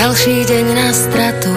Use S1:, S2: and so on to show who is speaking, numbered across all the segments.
S1: ďalší deň na stratu.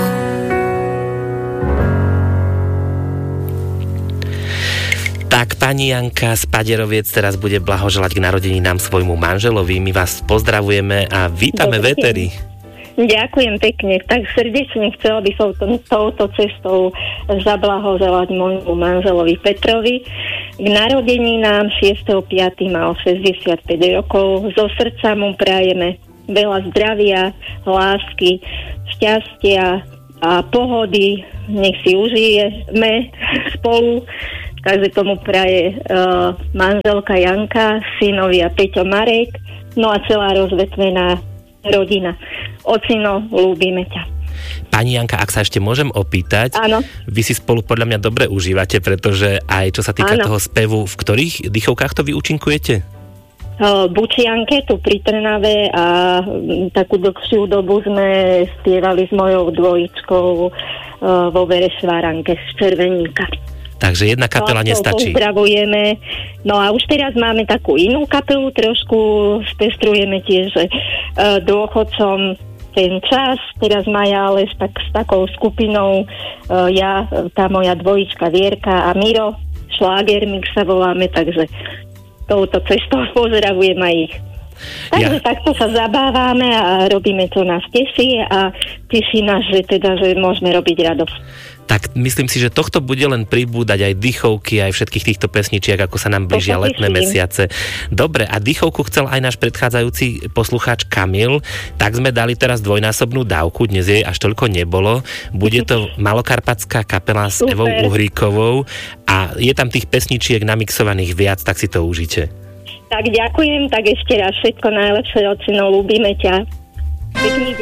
S2: Tak pani Janka z Paderoviec teraz bude blahoželať k narodeninám svojmu manželovi. My vás pozdravujeme a vítame v éteri.
S3: Ďakujem pekne. Tak srdečne chcela by som touto cestou zablahoželať môjmu manželovi Petrovi. K narodeninám 6.5. mal 65 rokov. Zo srdca mu prajeme veľa zdravia, lásky, šťastia a pohody. Nech si užijeme spolu. Takže tomu praje manželka Janka, synovia Peťo, Marek, no a celá rozvetvená rodina. Ocino, ľúbime ťa.
S2: Pani Janka, ak sa ešte môžem opýtať,
S3: áno.
S2: Vy si spolu podľa mňa dobre užívate, pretože aj čo sa týka toho spevu, v ktorých dýchovkách to vy účinkujete?
S3: Bučianke tu pri Trnave a takú dlhšiu dobu sme spievali s mojou dvojičkou vo Verešváranke z Červeníka.
S2: Takže jedna kapela nestačí.
S3: Pozdravujeme. No a už teraz máme takú inú kapelu, trošku spestrujeme tiež dôchodcom ten čas. Teraz Maja Aleš tak s takou skupinou, ja, tá moja dvojička Vierka a Miro, Šlágermik sa voláme, takže touto cestou pozdravujem aj ich. Takže takto sa zabávame a robíme, čo nás teší a teší nás, že môžeme robiť radosť.
S2: Tak myslím si, že tohto bude len pribúdať aj dýchovky, aj všetkých týchto pesničiek, ako sa nám blížia letné mesiace. Dobre, a dýchovku chcel aj náš predchádzajúci poslucháč Kamil, tak sme dali teraz dvojnásobnú dávku, dnes jej až toľko nebolo. Bude to malokarpatská kapela s Evou Uhríkovou a je tam tých pesničiek namixovaných viac, tak si to užite.
S3: Tak ďakujem, tak ešte raz všetko najlepšie, ocino, ľúbime ťa. Pekný